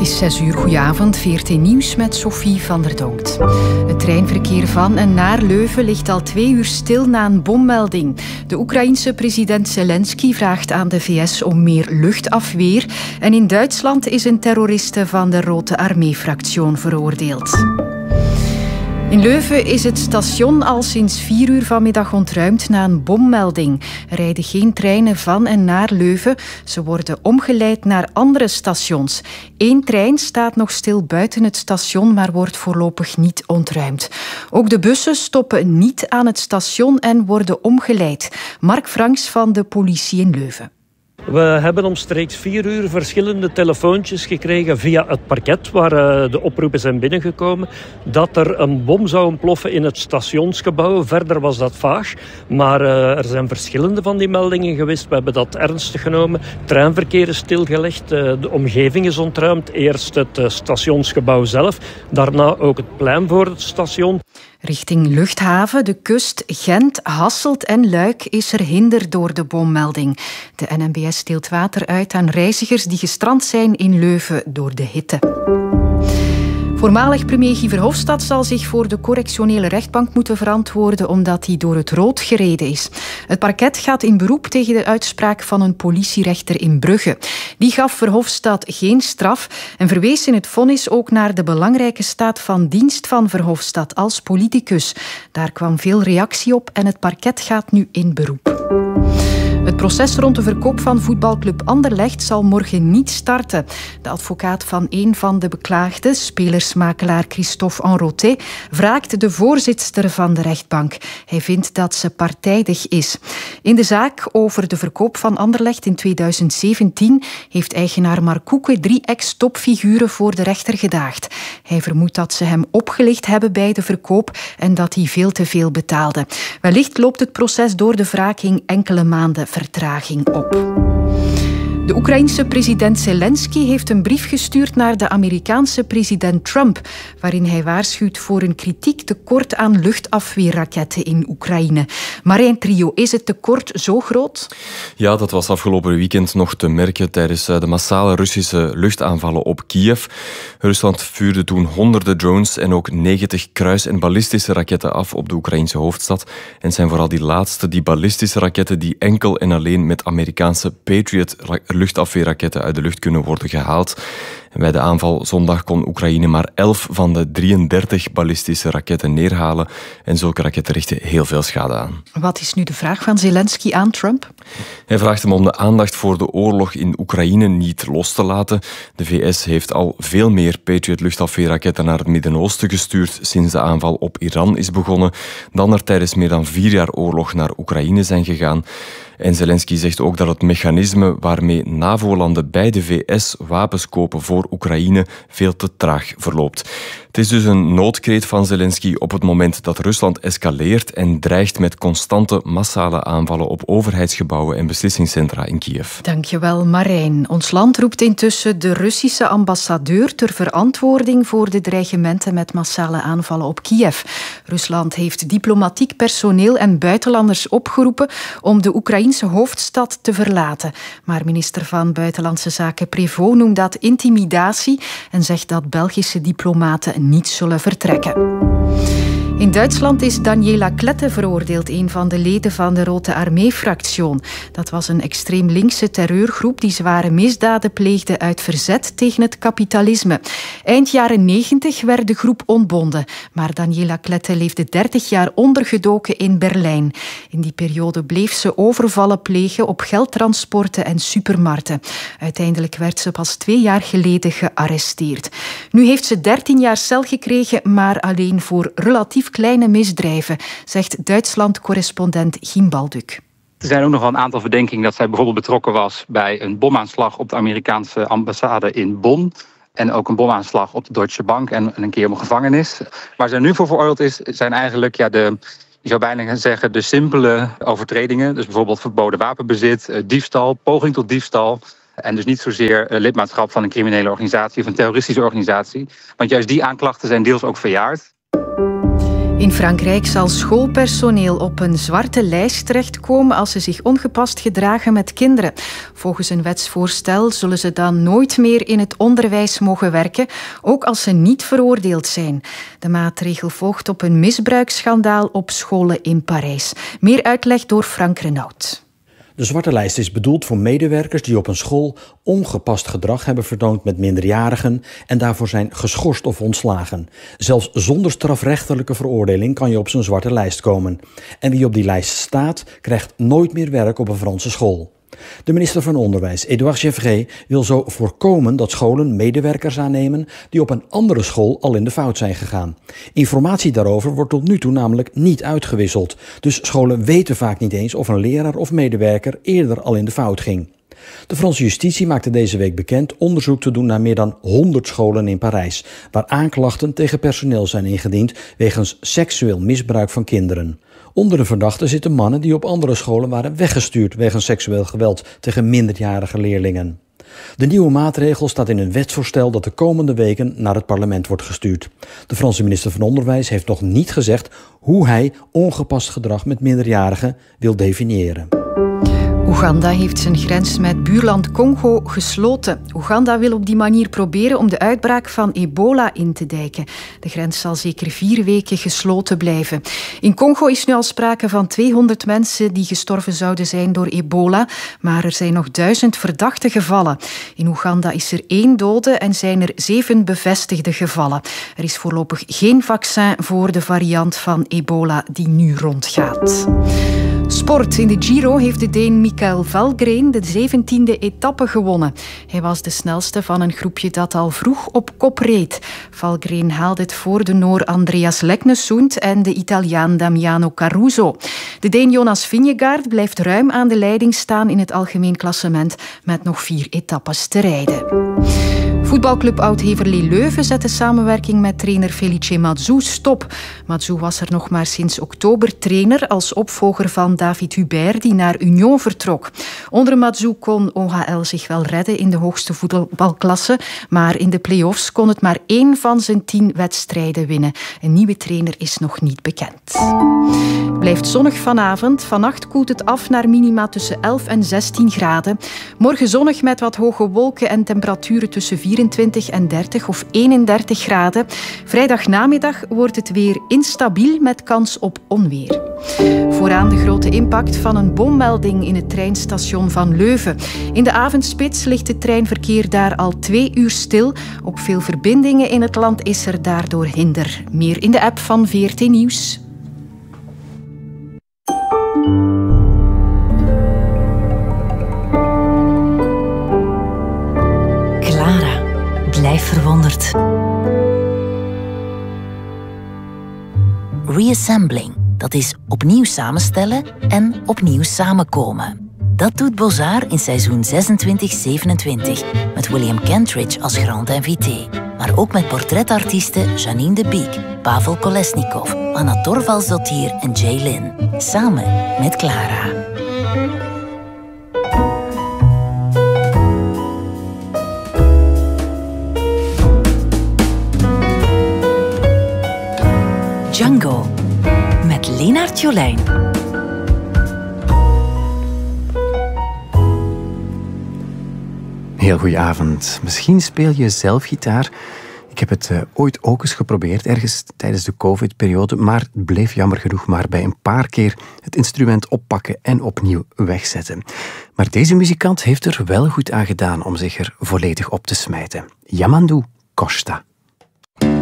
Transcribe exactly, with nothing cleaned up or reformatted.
is zes uur. Goedenavond, V R T Nieuws met Sophie van der Donkt. Het treinverkeer van en naar Leuven ligt al twee uur stil na een bommelding. De Oekraïense president Zelensky vraagt aan de V S om meer luchtafweer. En in Duitsland is een terroriste van de Rote Armee-fractie veroordeeld. In Leuven is het station al sinds vier uur vanmiddag ontruimd na een bommelding. Er rijden geen treinen van en naar Leuven. Ze worden omgeleid naar andere stations. Eén trein staat nog stil buiten het station, maar wordt voorlopig niet ontruimd. Ook de bussen stoppen niet aan het station en worden omgeleid. Mark Franks van de politie in Leuven. We hebben omstreeks vier uur verschillende telefoontjes gekregen via het parket waar uh, de oproepen zijn binnengekomen dat er een bom zou ontploffen in het stationsgebouw. Verder was dat vaag, maar uh, er zijn verschillende van die meldingen geweest. We hebben dat ernstig genomen. Treinverkeer is stilgelegd, uh, de omgeving is ontruimd. Eerst het uh, stationsgebouw zelf, daarna ook het plein voor het station. Richting Luchthaven, de kust, Gent, Hasselt en Luik is er hinder door de bommelding. De N M B S deelt water uit aan reizigers die gestrand zijn in Leuven door de hitte. Voormalig premier Guy Verhofstadt zal zich voor de correctionele rechtbank moeten verantwoorden omdat hij door het rood gereden is. Het parket gaat in beroep tegen de uitspraak van een politierechter in Brugge. Die gaf Verhofstadt geen straf en verwees in het vonnis ook naar de belangrijke staat van dienst van Verhofstadt als politicus. Daar kwam veel reactie op en het parket gaat nu in beroep. Het proces rond de verkoop van voetbalclub Anderlecht zal morgen niet starten. De advocaat van een van de beklaagden, spelersmakelaar Christophe Enroté, wraakt de voorzitster van de rechtbank. Hij vindt dat ze partijdig is. In de zaak over de verkoop van Anderlecht in tweeduizend zeventien heeft eigenaar Mark Koeken drie ex-topfiguren voor de rechter gedaagd. Hij vermoedt dat ze hem opgelicht hebben bij de verkoop en dat hij veel te veel betaalde. Wellicht loopt het proces door de wraking enkele maanden vertraging op. De Oekraïense president Zelensky heeft een brief gestuurd naar de Amerikaanse president Trump, waarin hij waarschuwt voor een kritiek tekort aan luchtafweerraketten in Oekraïne. Marijn Trio, is het tekort zo groot? Ja, dat was afgelopen weekend nog te merken tijdens de massale Russische luchtaanvallen op Kiev. Rusland vuurde toen honderden drones en ook negentig kruis- en ballistische raketten af op de Oekraïnse hoofdstad. En het zijn vooral die laatste, die ballistische raketten, die enkel en alleen met Amerikaanse Patriot luchtafweerraketten uit de lucht kunnen worden gehaald. En bij de aanval zondag kon Oekraïne maar elf van de drieëndertig ballistische raketten neerhalen. En zulke raketten richten heel veel schade aan. Wat is nu de vraag van Zelensky aan Trump? Hij vraagt hem om de aandacht voor de oorlog in Oekraïne niet los te laten. De V S heeft al veel meer Patriot luchtafweerraketten naar het Midden-Oosten gestuurd sinds de aanval op Iran is begonnen, dan er tijdens meer dan vier jaar oorlog naar Oekraïne zijn gegaan. En Zelensky zegt ook dat het mechanisme waarmee NAVO-landen bij de V S wapens kopen voor Oekraïne veel te traag verloopt. Het is dus een noodkreet van Zelensky op het moment dat Rusland escaleert en dreigt met constante massale aanvallen op overheidsgebouwen en beslissingscentra in Kiev. Dankjewel, Marijn. Ons land roept intussen de Russische ambassadeur ter verantwoording voor de dreigementen met massale aanvallen op Kiev. Rusland heeft diplomatiek personeel en buitenlanders opgeroepen om de Oekraïense hoofdstad te verlaten. Maar minister van Buitenlandse Zaken Prévost noemt dat intimidatie en zegt dat Belgische diplomaten niet zullen vertrekken. In Duitsland is Daniela Klette veroordeeld, een van de leden van de Rote Armee-fractie. Dat was een extreem linkse terreurgroep die zware misdaden pleegde uit verzet tegen het kapitalisme. Eind jaren negentig werd de groep ontbonden, maar Daniela Klette leefde dertig jaar ondergedoken in Berlijn. In die periode bleef ze overvallen plegen op geldtransporten en supermarkten. Uiteindelijk werd ze pas twee jaar geleden gearresteerd. Nu heeft ze dertien jaar cel gekregen, maar alleen voor relatief kleine misdrijven, zegt Duitsland-correspondent Giem Balduk. Er zijn ook nog wel een aantal verdenkingen dat zij bijvoorbeeld betrokken was bij een bomaanslag op de Amerikaanse ambassade in Bonn. En ook een bomaanslag op de Deutsche Bank en een keer op een gevangenis. Waar zij nu voor veroordeeld is, zijn eigenlijk ja, de, je zou bijna zeggen, de simpele overtredingen. Dus bijvoorbeeld verboden wapenbezit, diefstal, poging tot diefstal. En dus niet zozeer lidmaatschap van een criminele organisatie of een terroristische organisatie. Want juist die aanklachten zijn deels ook verjaard. In Frankrijk zal schoolpersoneel op een zwarte lijst terechtkomen als ze zich ongepast gedragen met kinderen. Volgens een wetsvoorstel zullen ze dan nooit meer in het onderwijs mogen werken, ook als ze niet veroordeeld zijn. De maatregel volgt op een misbruiksschandaal op scholen in Parijs. Meer uitleg door Frank Renaud. De zwarte lijst is bedoeld voor medewerkers die op een school ongepast gedrag hebben vertoond met minderjarigen en daarvoor zijn geschorst of ontslagen. Zelfs zonder strafrechtelijke veroordeling kan je op zo'n zwarte lijst komen. En wie op die lijst staat, krijgt nooit meer werk op een Franse school. De minister van Onderwijs, Édouard Gevrey, wil zo voorkomen dat scholen medewerkers aannemen die op een andere school al in de fout zijn gegaan. Informatie daarover wordt tot nu toe namelijk niet uitgewisseld. Dus scholen weten vaak niet eens of een leraar of medewerker eerder al in de fout ging. De Franse justitie maakte deze week bekend onderzoek te doen naar meer dan honderd scholen in Parijs, waar aanklachten tegen personeel zijn ingediend wegens seksueel misbruik van kinderen. Onder de verdachten zitten mannen die op andere scholen waren weggestuurd wegens seksueel geweld tegen minderjarige leerlingen. De nieuwe maatregel staat in een wetsvoorstel dat de komende weken naar het parlement wordt gestuurd. De Franse minister van Onderwijs heeft nog niet gezegd hoe hij ongepast gedrag met minderjarigen wil definiëren. Oeganda heeft zijn grens met buurland Congo gesloten. Oeganda wil op die manier proberen om de uitbraak van ebola in te dijken. De grens zal zeker vier weken gesloten blijven. In Congo is nu al sprake van tweehonderd mensen die gestorven zouden zijn door ebola, maar er zijn nog duizend verdachte gevallen. In Oeganda is er één dode en zijn er zeven bevestigde gevallen. Er is voorlopig geen vaccin voor de variant van ebola die nu rondgaat. Sport. In de Giro heeft de Deen Mikael Valgren de zeventiende etappe gewonnen. Hij was de snelste van een groepje dat al vroeg op kop reed. Valgren haalde het voor de Noor Andreas Leknesund en de Italiaan Damiano Caruso. De Deen Jonas Vingegaard blijft ruim aan de leiding staan in het algemeen klassement met nog vier etappes te rijden. Voetbalclub Oud-Heverlee Leuven zet de samenwerking met trainer Felice Mazou stop. Mazou was er nog maar sinds oktober trainer als opvolger van David Hubert, die naar Union vertrok. Onder Mazou kon O H L zich wel redden in de hoogste voetbalklasse, maar in de play-offs kon het maar één van zijn tien wedstrijden winnen. Een nieuwe trainer is nog niet bekend. Het blijft zonnig vanavond. Vannacht koelt het af naar minima tussen elf en zestien graden. Morgen zonnig met wat hoge wolken en temperaturen tussen vierentwintig en dertig of eenendertig graden. Vrijdagnamiddag wordt het weer instabiel met kans op onweer. Vooraan de grote impact van een bommelding in het treinstation van Leuven. In de avondspits ligt het treinverkeer daar al twee uur stil. Op veel verbindingen in het land is er daardoor hinder. Meer in de app van V R T Nieuws. Clara, blijf verwonderd. Reassembling, dat is opnieuw samenstellen en opnieuw samenkomen. Dat doet Bozar in seizoen zesentwintig zevenentwintig met William Kentridge als grand invité. Maar ook met portretartiesten Janine de Beek, Pavel Kolesnikov, Anna Torvaldsdottir en Jay Lin. Samen met Clara. Django met Leonard Jolijn. Heel goedenavond. Misschien speel je zelf gitaar. Ik heb het uh, ooit ook eens geprobeerd, ergens tijdens de COVID-periode, maar het bleef jammer genoeg maar bij een paar keer het instrument oppakken en opnieuw wegzetten. Maar deze muzikant heeft er wel goed aan gedaan om zich er volledig op te smijten. Yamandu Costa.